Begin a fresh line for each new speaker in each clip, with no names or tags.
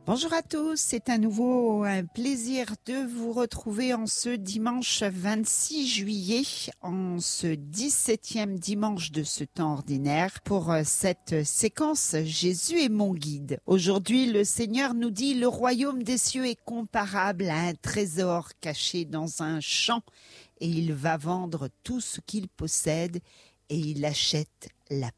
Bonjour à tous, c'est à nouveau un plaisir de vous retrouver en ce dimanche 26 juillet, en ce 17e dimanche de ce temps ordinaire pour cette séquence Jésus est mon guide. Aujourd'hui, le Seigneur nous dit: le royaume des cieux est comparable à un trésor caché dans un champ et il va vendre tout ce qu'il possède et il achète la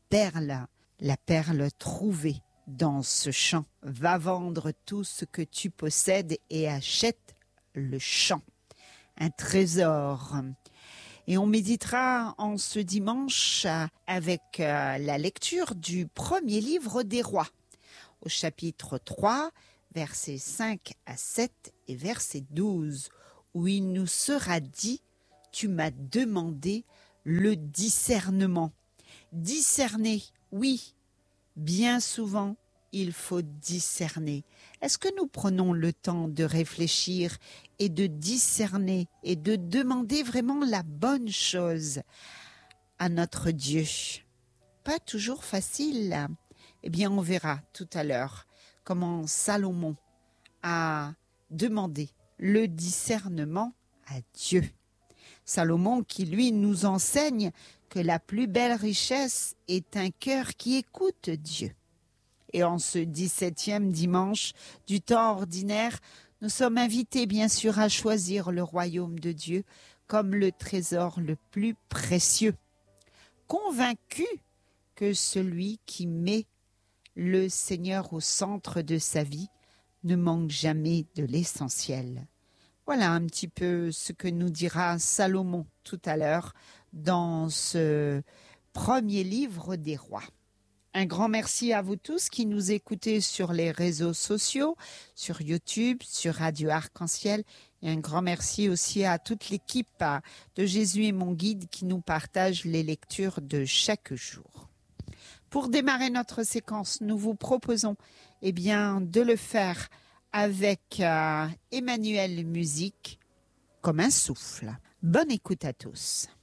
perle trouvée dans ce champ. Va vendre tout ce que tu possèdes et achète le champ. Un trésor. Et on méditera en ce dimanche avec la lecture du premier livre des rois, au chapitre 3, versets 5 à 7 et verset 12, où il nous sera dit: tu m'as demandé le discernement. Discerner, oui. Bien souvent, il faut discerner. Est-ce que nous prenons le temps de réfléchir et de discerner et de demander vraiment la bonne chose à notre Dieu? Pas toujours facile. Eh bien, on verra tout à l'heure comment Salomon a demandé le discernement à Dieu. Salomon qui, lui, nous enseigne que la plus belle richesse est un cœur qui écoute Dieu. Et en ce 17e dimanche du temps ordinaire, nous sommes invités bien sûr à choisir le royaume de Dieu comme le trésor le plus précieux, convaincus que celui qui met le Seigneur au centre de sa vie ne manque jamais de l'essentiel. Voilà un petit peu ce que nous dira Salomon tout à l'heure dans ce premier livre des rois. Un grand merci à vous tous qui nous écoutez sur les réseaux sociaux, sur YouTube, sur Radio Arc-en-Ciel. Et un grand merci aussi à toute l'équipe de Jésus est mon guide qui nous partage les lectures de chaque jour. Pour démarrer notre séquence, nous vous proposons de le faire avec Emmanuel Musique, comme un souffle. Bonne écoute à tous.